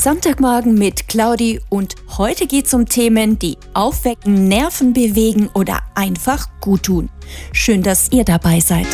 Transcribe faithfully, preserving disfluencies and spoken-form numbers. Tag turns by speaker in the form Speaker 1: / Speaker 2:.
Speaker 1: Sonntagmorgen mit Claudi und heute geht's um Themen, die aufwecken, Nerven bewegen oder einfach gut tun. Schön, dass ihr dabei seid.